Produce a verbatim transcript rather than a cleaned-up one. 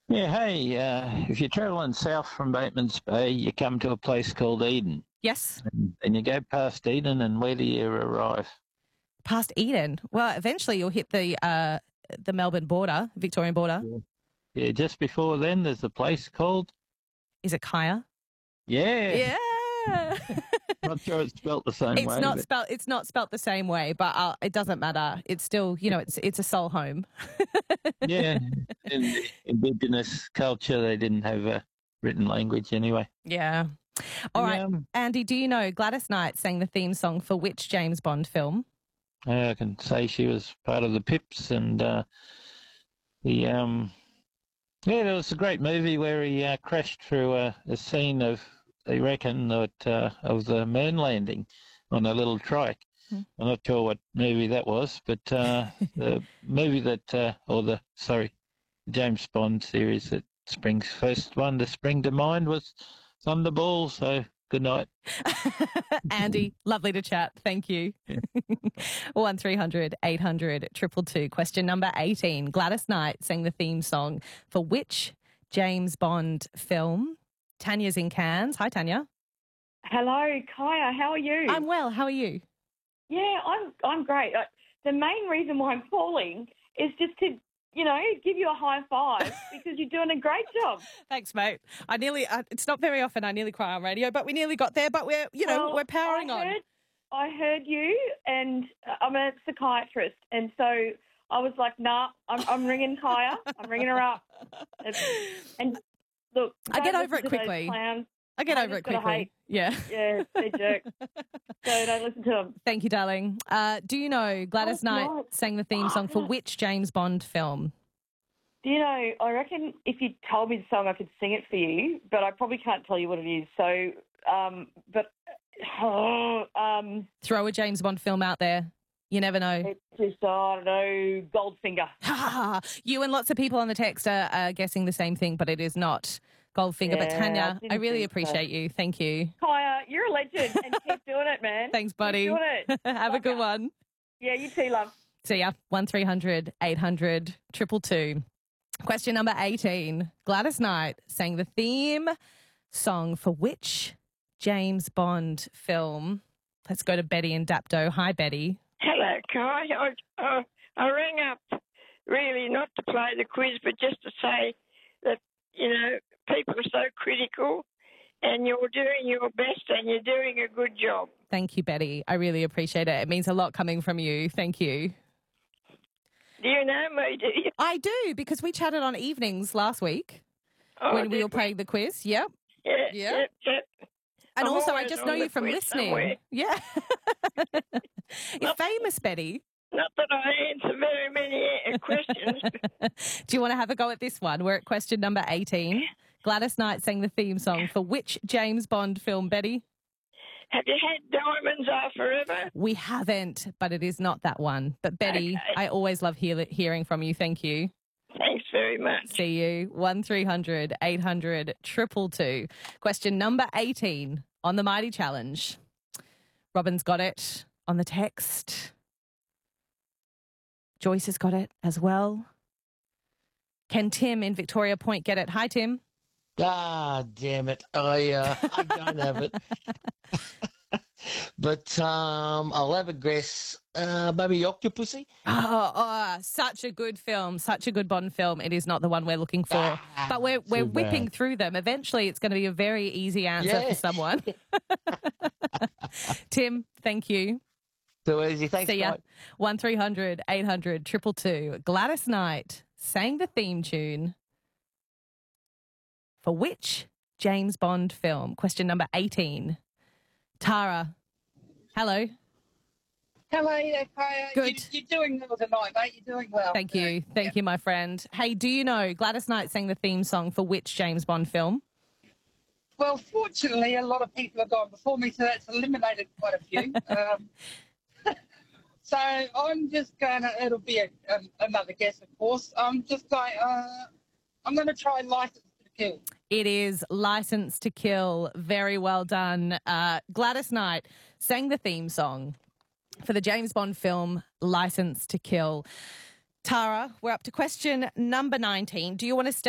Yeah, hey, uh, if you're travelling south from Bateman's Bay, you come to a place called Eden. Yes. And, and you go past Eden, and where do you arrive? Past Eden. Well, eventually you'll hit the uh, the Melbourne border, Victorian border. Yeah. Yeah, just before then, there's a place called. Is it Kaya? Yeah, Yeah. not sure it's spelt the same It's way, not but spelt. It's not spelt the same way, but uh, it doesn't matter. It's still, you know, it's it's a soul home. yeah, in the indigenous culture, they didn't have a written language anyway. Yeah. All right, Yeah, um, Andy. Do you know Gladys Knight sang the theme song for which James Bond film? I can say she was part of the Pips, and uh, the um, yeah, there was a great movie where he uh, crashed through a, a scene of, they reckon, that uh, of the moon landing on a little trike. Hmm. I'm not sure what movie that was, but uh, the movie that, uh, or the sorry, James Bond series that springs first one to spring to mind was Thunderball. So good night. Andy, lovely to chat. Thank you. Yeah. One three hundred eight hundred triple two. Question number eighteen. Gladys Knight sang the theme song for which James Bond film? Tanya's in Cairns. Hi, Tanya. Hello, Kaya. How are you? I'm well. How are you? yeah, I'm I'm great. Uh, the main reason why I'm calling is just to, you know, give you a high five because you're doing a great job. Thanks, mate. I nearly. Uh, it's not very often I nearly cry on radio, but we nearly got there. But we're, you know, Well, we're powering I on. heard, I heard you, and uh, I'm a psychiatrist, and so I was like, nah, I'm, I'm ringing Kaya. I'm ringing her up. And, and look, I get don't over it listen to those quickly. clowns. I get I over it just gotta quickly. hate. Yeah. Yeah, they're jerks. So don't listen to them. Thank you, darling. Uh, do you know Gladys Oh, Knight God. sang the theme song for which James Bond film? Do you know, I reckon if you told me the song, I could sing it for you, but I probably can't tell you what it is. So, um, but, oh, um, Throw a James Bond film out there. You never know. it's just, I don't know, Goldfinger. You and lots of people on the text are, are guessing the same thing, but it is not Goldfinger. But Yeah, Tanya, I I didn't really think so. appreciate you. Thank you. Kaya, you're a legend and keep doing it, man. Thanks, Keep buddy. doing it. Have a good one. Yeah, you too, love. See ya. One three hundred eight hundred triple two. Question number eighteen. Gladys Knight sang the theme song for which James Bond film? Let's go to Betty in Dapto. Hi, Betty. Hello, Kai. I, I, I rang up really not to play the quiz, but just to say that, you know, people are so critical and you're doing your best and you're doing a good job. Thank you, Betty. I really appreciate it. It means a lot coming from you. Thank you. Do you know me, do you? I do, because we chatted on evenings last week Oh, when we did were playing the quiz. Yep. Yeah, Yeah. yeah, yeah. And I'm also, I always just on know the you from quiz listening. somewhere. Yeah. You're famous, Betty. Not that I answer very many uh, questions. Do you want to have a go at this one? We're at question number eighteen. Gladys Knight sang the theme song for which James Bond film, Betty? Have you had Diamonds Are Forever? We haven't, but it is not that one. But Betty, Okay. I always love hear- hearing from you. Thank you. Thanks very much. See you. One three hundred eight hundred triple two. Question number eighteen on the Mighty Challenge. Robin's got it on the text. Joyce has got it as well. Can Tim in Victoria Point get it? Hi, Tim. Ah, damn it. I uh, I don't have it. But um, I'll have a guess. Uh, maybe Octopussy? Oh, oh, such a good film, such a good Bond film. It is not the one we're looking for, Ah, but we're we're too whipping bad. through them. Eventually, it's going to be a very easy answer Yeah. for someone. Tim, thank you. Too easy. Thanks, See ya. mate. One three hundred eight hundred triple two. Gladys Knight sang the theme tune for which James Bond film? Question number eighteen. Tara, hello. Hello there, Kaya. Good. You, you're doing well tonight, mate. You're doing well. Thank you. Thank you, my friend. Hey, do you know Gladys Knight sang the theme song for which James Bond film? Well, fortunately, a lot of people have gone before me, so that's eliminated quite a few. um, so I'm just going to, it'll be a, um, another guess, of course. I'm just going, uh, I'm going to try License to Kill. It is License to Kill. Very well done. Uh, Gladys Knight sang the theme song for the James Bond film License to Kill. Tara, we're up to question number nineteen. Do you want to start?